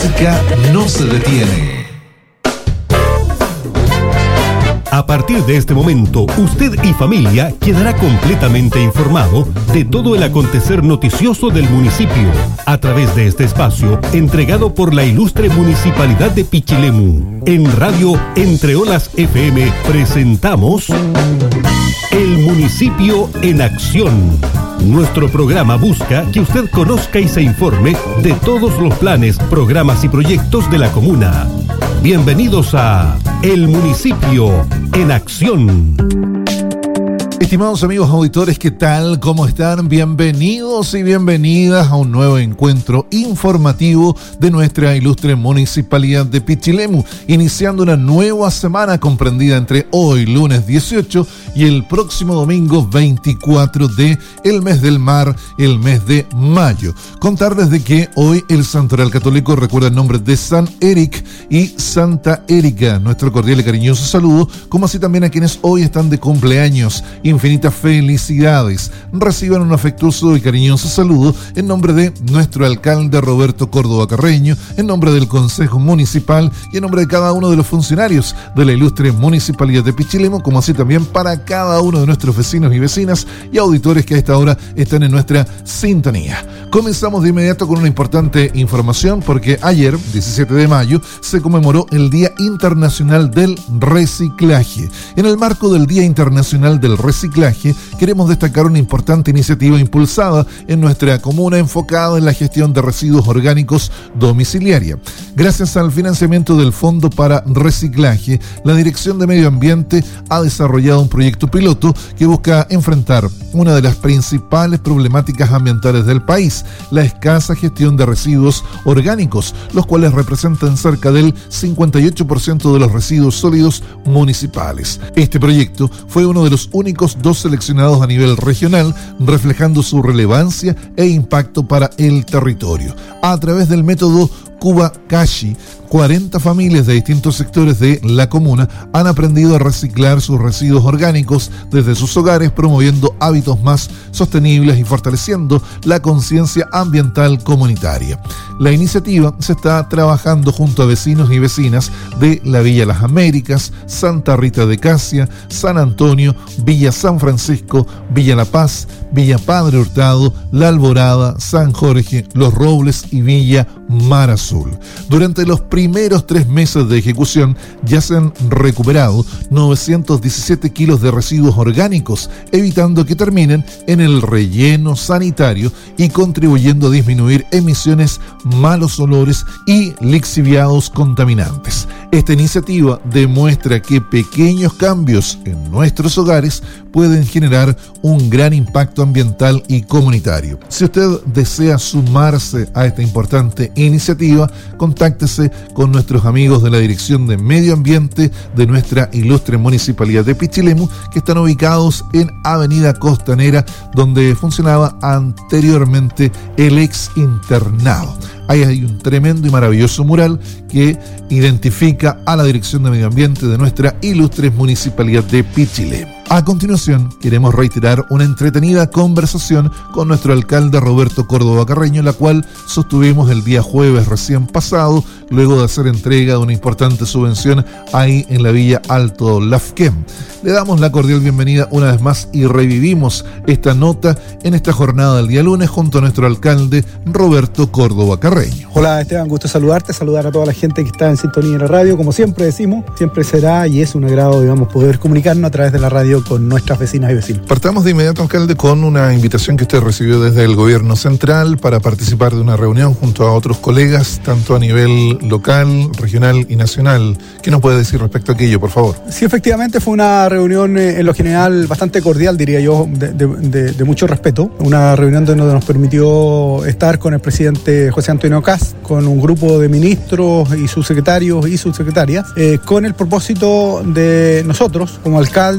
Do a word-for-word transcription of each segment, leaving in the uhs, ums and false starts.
música no se detiene. A partir de este momento, usted y familia quedará completamente informado de todo el acontecer noticioso del municipio a través de este espacio entregado por la ilustre Municipalidad de Pichilemu. En Radio Entre Olas F M presentamos El Municipio en Acción. Nuestro programa busca que usted conozca y se informe de todos los planes, programas y proyectos de la comuna. Bienvenidos a El Municipio en Acción. Estimados amigos auditores, ¿qué tal? ¿Cómo están? Bienvenidos y bienvenidas a un nuevo encuentro informativo de nuestra ilustre Municipalidad de Pichilemu, iniciando una nueva semana comprendida entre hoy, lunes dieciocho, y el próximo domingo veinticuatro de el mes del mar, el mes de mayo. Contarles de que hoy el Santoral Católico recuerda el nombre de San Eric y Santa Erika. Nuestro cordial y cariñoso saludo, como así también a quienes hoy están de cumpleaños. Infinitas felicidades. Reciban un afectuoso y cariñoso saludo en nombre de nuestro alcalde Roberto Córdoba Carreño, en nombre del Consejo Municipal y en nombre de cada uno de los funcionarios de la ilustre Municipalidad de Pichilemu, como así también para cada uno de nuestros vecinos y vecinas y auditores que a esta hora están en nuestra sintonía. Comenzamos de inmediato con una importante información porque ayer, diecisiete de mayo, se conmemoró el Día Internacional del Reciclaje. En el marco del Día Internacional del Reciclaje, queremos destacar una importante iniciativa impulsada en nuestra comuna enfocada en la gestión de residuos orgánicos domiciliaria. Gracias al financiamiento del Fondo para Reciclaje, la Dirección de Medio Ambiente ha desarrollado un proyecto piloto que busca enfrentar una de las principales problemáticas ambientales del país, la escasa gestión de residuos orgánicos, los cuales representan cerca del cincuenta y ocho por ciento de los residuos sólidos municipales. Este proyecto fue uno de los únicos dos seleccionados a nivel regional, reflejando su relevancia e impacto para el territorio. A través del método Kubakashi, cuarenta familias de distintos sectores de la comuna han aprendido a reciclar sus residuos orgánicos desde sus hogares, promoviendo hábitos más sostenibles y fortaleciendo la conciencia ambiental comunitaria. La iniciativa se está trabajando junto a vecinos y vecinas de la Villa Las Américas, Santa Rita de Casia, San Antonio, Villa San Francisco, Villa La Paz, Villa Padre Hurtado, La Alborada, San Jorge, Los Robles y Villa Mar Azul. Durante los primeros tres meses de ejecución ya se han recuperado novecientos diecisiete kilos de residuos orgánicos, evitando que terminen en el relleno sanitario y contribuyendo a disminuir emisiones, malos olores y lixiviados contaminantes. Esta iniciativa demuestra que pequeños cambios en nuestros hogares pueden generar un gran impacto ambiental y comunitario. Si usted desea sumarse a esta importante iniciativa, contáctese con nuestros amigos de la Dirección de Medio Ambiente de nuestra ilustre Municipalidad de Pichilemu, que están ubicados en Avenida Costanera, donde funcionaba anteriormente el ex internado. Ahí hay un tremendo y maravilloso mural que identifica a la Dirección de Medio Ambiente de nuestra ilustre Municipalidad de Pichilemu. A continuación, queremos reiterar una entretenida conversación con nuestro alcalde Roberto Córdoba Carreño, la cual sostuvimos el día jueves recién pasado, luego de hacer entrega de una importante subvención ahí en la Villa Alto Lafquem. Le damos la cordial bienvenida una vez más y revivimos esta nota en esta jornada del día lunes junto a nuestro alcalde Roberto Córdoba Carreño. Hola Esteban, gusto saludarte, saludar a toda la gente que está en sintonía en la radio. Como siempre decimos, siempre será y es un agrado, digamos, poder comunicarnos a través de la radio con nuestras vecinas y vecinos. Partamos de inmediato, alcalde, con una invitación que usted recibió desde el gobierno central para participar de una reunión junto a otros colegas, tanto a nivel local, regional y nacional. ¿Qué nos puede decir respecto a aquello, por favor? Sí, efectivamente fue una reunión eh, en lo general bastante cordial, diría yo, de, de, de, de mucho respeto. Una reunión donde nos permitió estar con el presidente José Antonio Kast, con un grupo de ministros y subsecretarios y subsecretarias, eh, con el propósito de nosotros, como alcaldes y representantes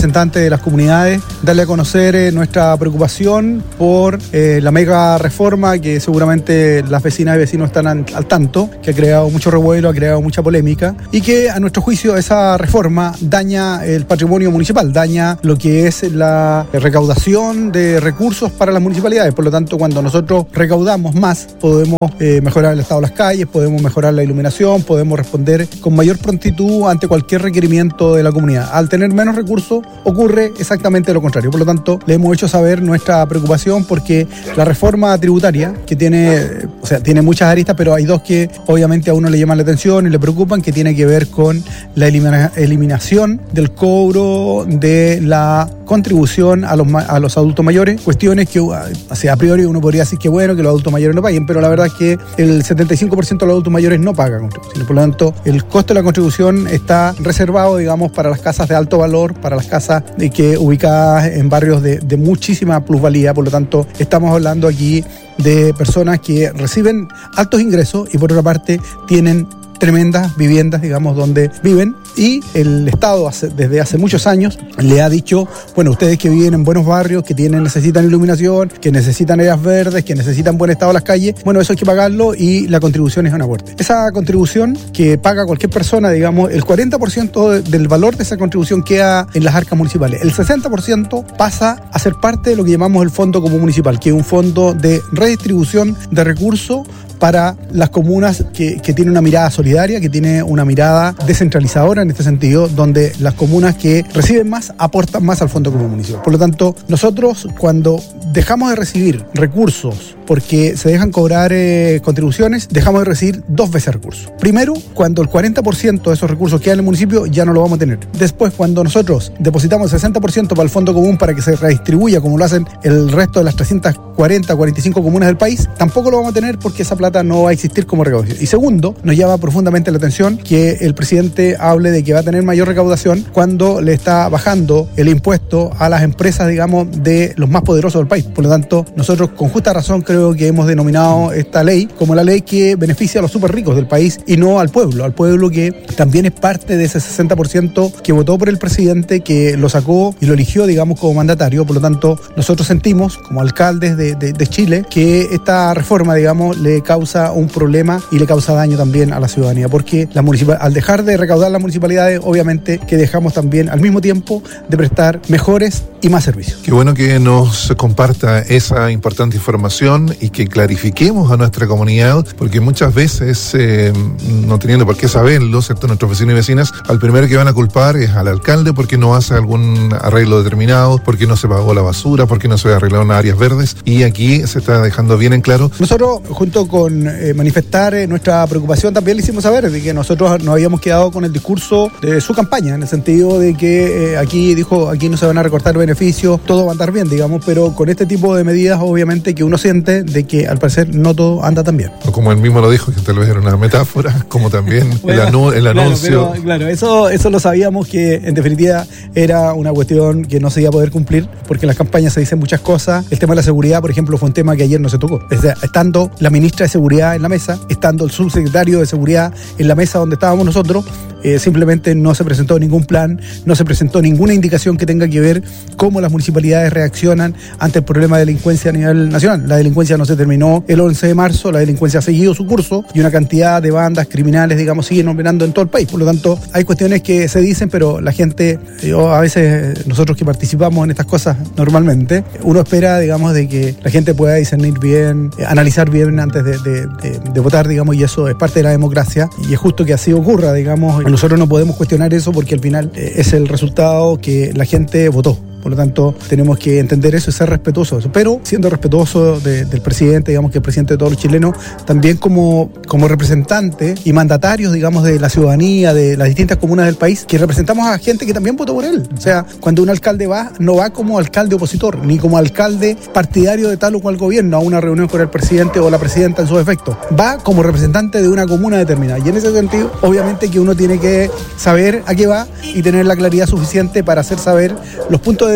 representantes de las comunidades, darle a conocer eh, nuestra preocupación por eh, la mega reforma que seguramente las vecinas y vecinos están al, al tanto, que ha creado mucho revuelo, ha creado mucha polémica y que a nuestro juicio esa reforma daña el patrimonio municipal, daña lo que es la recaudación de recursos para las municipalidades. Por lo tanto, cuando nosotros recaudamos más, podemos eh, mejorar el estado de las calles, podemos mejorar la iluminación, podemos responder con mayor prontitud ante cualquier requerimiento de la comunidad. Al tener menos recursos, ocurre exactamente lo contrario. Por lo tanto, le hemos hecho saber nuestra preocupación porque la reforma tributaria, que tiene, o sea, tiene muchas aristas, pero hay dos que obviamente a uno le llaman la atención y le preocupan, que tiene que ver con la elimina- eliminación del cobro de la contribución a los, a los adultos mayores, cuestiones que, o sea, a priori uno podría decir que bueno que los adultos mayores no paguen, pero la verdad es que el setenta y cinco por ciento de los adultos mayores no pagan contribuciones. Por lo tanto, el costo de la contribución está reservado, digamos, para las casas de alto valor, para las casas de que ubicadas en barrios de, de muchísima plusvalía. Por lo tanto, estamos hablando aquí de personas que reciben altos ingresos y por otra parte tienen tremendas viviendas, digamos, donde viven, y el Estado hace, desde hace muchos años le ha dicho, bueno, ustedes que viven en buenos barrios, que tienen, necesitan iluminación, que necesitan áreas verdes, que necesitan buen estado de las calles, bueno, eso hay que pagarlo y la contribución es un aporte. Esa contribución que paga cualquier persona, digamos, el cuarenta por ciento de, del valor de esa contribución queda en las arcas municipales. El sesenta por ciento pasa a ser parte de lo que llamamos el Fondo Común Municipal, que es un fondo de redistribución de recursos para las comunas que, que tiene una mirada solidaria, que tiene una mirada descentralizadora en este sentido, donde las comunas que reciben más aportan más al Fondo Común Municipal. Por lo tanto, nosotros cuando dejamos de recibir recursos porque se dejan cobrar eh, contribuciones, dejamos de recibir dos veces recursos. Primero, cuando el cuarenta por ciento de esos recursos quedan en el municipio, ya no lo vamos a tener. Después, cuando nosotros depositamos el sesenta por ciento para el Fondo Común para que se redistribuya, como lo hacen el resto de las trescientas cuarenta, cuarenta y cinco comunas del país, tampoco lo vamos a tener porque esa plata no va a existir como recaudación. Y segundo, nos llama profundamente la atención que el presidente hable de que va a tener mayor recaudación cuando le está bajando el impuesto a las empresas, digamos, de los más poderosos del país. Por lo tanto, nosotros con justa razón creo que hemos denominado esta ley como la ley que beneficia a los súper ricos del país y no al pueblo, al pueblo que también es parte de ese sesenta por ciento que votó por el presidente, que lo sacó y lo eligió, digamos, como mandatario. Por lo tanto, nosotros sentimos, como alcaldes de, de, de Chile, que esta reforma, digamos, le causa un problema y le causa daño también a la ciudadanía, porque la municipal, al dejar de recaudar las municipalidades, obviamente que dejamos también al mismo tiempo de prestar mejores y más servicios. Qué bueno que nos comparta esa importante información y que clarifiquemos a nuestra comunidad, porque muchas veces, eh, no teniendo por qué saberlo, ¿cierto?, nuestros vecinos y vecinas, al primero que van a culpar es al alcalde porque no hace algún arreglo determinado, porque no se pagó la basura, porque no se arreglaron áreas verdes, y aquí se está dejando bien en claro. Nosotros, junto con eh, manifestar eh, nuestra preocupación, también le hicimos saber de que nosotros nos habíamos quedado con el discurso de su campaña, en el sentido de que eh, aquí dijo, aquí no se van a recortar beneficios, todo va a andar bien, digamos, pero con este tipo de medidas, obviamente, que uno siente de que al parecer no todo anda tan bien. O como él mismo lo dijo, que tal vez era una metáfora, como también bueno, el, anu- el anuncio. Claro, pero, claro, eso, eso lo sabíamos que en definitiva era una cuestión que no se iba a poder cumplir, porque en las campañas se dicen muchas cosas. El tema de la seguridad, por ejemplo, fue un tema que ayer no se tocó. O sea, estando la ministra de Seguridad en la mesa, estando el subsecretario de Seguridad en la mesa donde estábamos nosotros, eh, simplemente no se presentó ningún plan, no se presentó ninguna indicación que tenga que ver cómo las municipalidades reaccionan ante el problema de delincuencia a nivel nacional. La delincuencia no se terminó el once de marzo, la delincuencia ha seguido su curso y una cantidad de bandas criminales, digamos, siguen operando en todo el país. Por lo tanto, hay cuestiones que se dicen, pero la gente, yo, a veces nosotros que participamos en estas cosas normalmente, uno espera, digamos, de que la gente pueda discernir bien, eh, analizar bien antes de, de, de, de votar, digamos, y eso es parte de la democracia y es justo que así ocurra, digamos. Nosotros no podemos cuestionar eso porque al final eh, es el resultado que la gente votó. Por lo tanto, tenemos que entender eso y ser respetuosos. Pero siendo respetuoso de, del presidente, digamos que el presidente de todos los chilenos, también como, como representante y mandatarios, digamos, de la ciudadanía, de las distintas comunas del país, que representamos a gente que también votó por él. O sea, cuando un alcalde va, no va como alcalde opositor, ni como alcalde partidario de tal o cual gobierno a una reunión con el presidente o la presidenta en su defecto. Va como representante de una comuna determinada. Y en ese sentido, obviamente que uno tiene que saber a qué va y tener la claridad suficiente para hacer saber los puntos de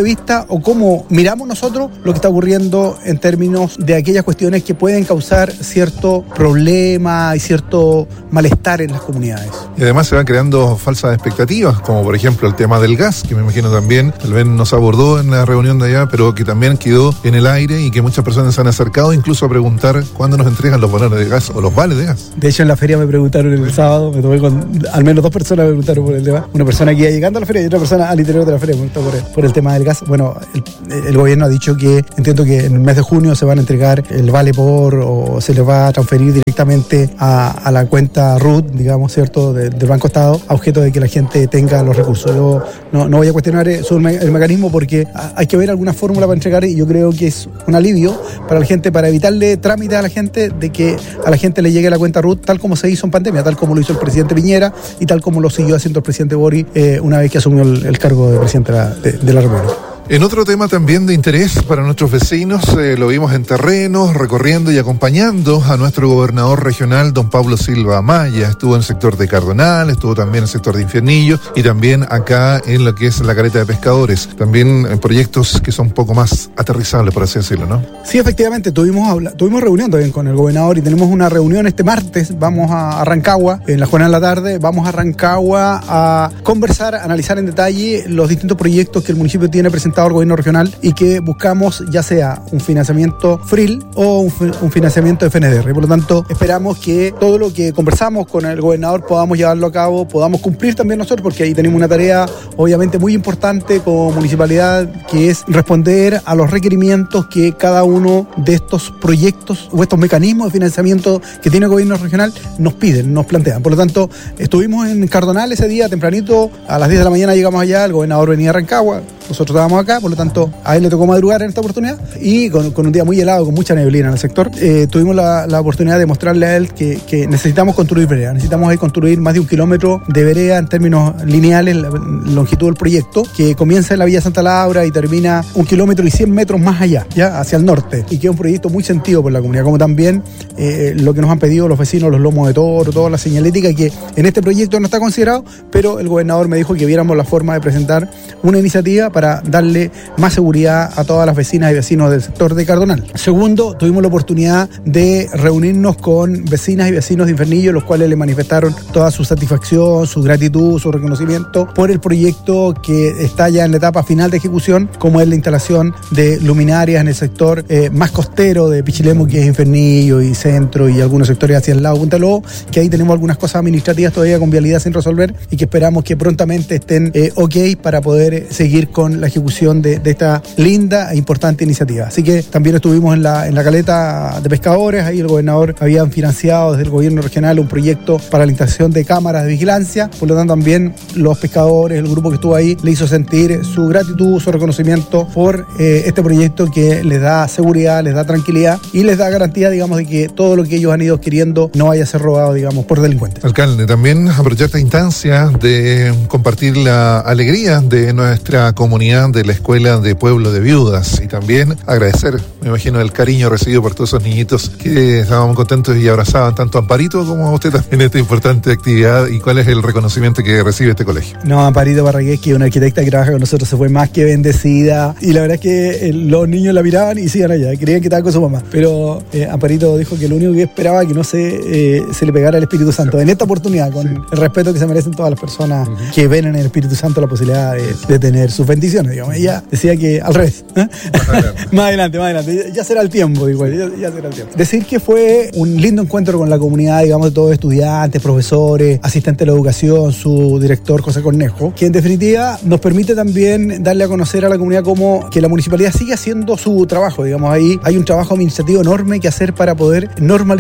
de vista o cómo miramos nosotros lo que está ocurriendo en términos de aquellas cuestiones que pueden causar cierto problema y cierto malestar en las comunidades. Y además se van creando falsas expectativas, como por ejemplo el tema del gas, que me imagino también, tal vez no se abordó en la reunión de allá, pero que también quedó en el aire y que muchas personas se han acercado incluso a preguntar cuándo nos entregan los bonos de gas o los vales de gas. De hecho, en la feria me preguntaron el sábado, me tomé con al menos dos personas me preguntaron por el tema. Una persona que iba llegando a la feria y otra persona al interior de la feria me preguntó por el, por el tema del gas. Bueno, el, el gobierno ha dicho que, entiendo que en el mes de junio se van a entregar el vale por o se les va a transferir directamente a, a la cuenta R U T, digamos, ¿cierto?, de, del Banco Estado, a objeto de que la gente tenga los recursos. Yo no, no voy a cuestionar sobre el mecanismo porque hay que ver alguna fórmula para entregar y yo creo que es un alivio para la gente, para evitarle trámite a la gente de que a la gente le llegue la cuenta R U T tal como se hizo en pandemia, tal como lo hizo el presidente Piñera y tal como lo siguió haciendo el presidente Boric eh, una vez que asumió el, el cargo de presidente de la, de, de la República. En otro tema también de interés para nuestros vecinos, eh, lo vimos en terreno, recorriendo y acompañando a nuestro gobernador regional, don Pablo Silva Amaya. Estuvo en el sector de Cardonal, estuvo también en el sector de Infiernillo y también acá en lo que es la Caleta de Pescadores. También en proyectos que son un poco más aterrizables, por así decirlo, ¿no? Sí, efectivamente, tuvimos, habla- tuvimos reunión también con el gobernador y tenemos una reunión este martes. Vamos a Rancagua, en la jornada de la tarde, vamos a Rancagua a conversar, a analizar en detalle los distintos proyectos que el municipio tiene presentado al gobierno regional y que buscamos ya sea un financiamiento F R I L o un, un financiamiento de F N D R. Por lo tanto, esperamos que todo lo que conversamos con el gobernador podamos llevarlo a cabo, podamos cumplir también nosotros, porque ahí tenemos una tarea obviamente muy importante como municipalidad, que es responder a los requerimientos que cada uno de estos proyectos o estos mecanismos de financiamiento que tiene el gobierno regional nos piden, nos plantean. Por lo tanto, estuvimos en Cardonal ese día tempranito, a las diez de la mañana llegamos allá, el gobernador venía a Rancagua, nosotros estábamos acá, por lo tanto a él le tocó madrugar en esta oportunidad y con, con un día muy helado, con mucha neblina en el sector, eh, tuvimos la, la oportunidad de mostrarle a él que, que necesitamos construir vereda, necesitamos ahí construir más de un kilómetro de vereda en términos lineales, la longitud del proyecto, que comienza en la Villa Santa Laura y termina un kilómetro y cien metros más allá, ya hacia el norte, y que es un proyecto muy sentido por la comunidad, como también eh, lo que nos han pedido los vecinos, los lomos de toro, toda la señalética que en este proyecto no está considerado, pero el gobernador me dijo que viéramos la forma de presentar una iniciativa para darle más seguridad a todas las vecinas y vecinos del sector de Cardonal. Segundo, tuvimos la oportunidad de reunirnos con vecinas y vecinos de Infiernillo, los cuales le manifestaron toda su satisfacción, su gratitud, su reconocimiento por el proyecto que está ya en la etapa final de ejecución, como es la instalación de luminarias en el sector eh, más costero de Pichilemu, que es Infiernillo y Centro y algunos sectores hacia el lado de Punta Lobo, que ahí tenemos algunas cosas administrativas todavía con vialidad sin resolver y que esperamos que prontamente estén eh, ok para poder eh, seguir con la ejecución de, de esta linda e importante iniciativa. Así que también estuvimos en la, en la Caleta de Pescadores, ahí el gobernador había financiado desde el gobierno regional un proyecto para la instalación de cámaras de vigilancia, por lo tanto también los pescadores, el grupo que estuvo ahí, le hizo sentir su gratitud, su reconocimiento por eh, este proyecto que les da seguridad, les da tranquilidad y les da garantía, digamos, de que todo lo que ellos han ido adquiriendo no vaya a ser robado, digamos, por delincuentes. Alcalde, también aprovechar esta instancia de compartir la alegría de nuestra comunidad de la Escuela de Pueblo de Viudas y también agradecer, me imagino, el cariño recibido por todos esos niñitos que estaban contentos y abrazaban tanto a Amparito como a usted también en esta importante actividad. ¿Y cuál es el reconocimiento que recibe este colegio? No, Amparito Barragués, que es una arquitecta que trabaja con nosotros, se fue más que bendecida y la verdad es que eh, los niños la miraban y sigan allá, creían que estaba con su mamá, pero eh, Amparito dijo que lo único que esperaba que no se, eh, se le pegara al Espíritu Santo en esta oportunidad, con sí. el respeto que se merecen todas las personas uh-huh. que ven en el Espíritu Santo la posibilidad de, de tener sus bendiciones, digamos. Ella decía que al revés, ¿eh? más adelante, más adelante, ya, ya será el tiempo, igual, ya, ya será el tiempo. Decir que fue un lindo encuentro con la comunidad, digamos, de todos estudiantes, profesores, asistentes de la educación, su director José Cornejo, que en definitiva nos permite también darle a conocer a la comunidad cómo que la municipalidad sigue haciendo su trabajo, digamos, ahí hay un trabajo administrativo enorme que hacer para poder normalizar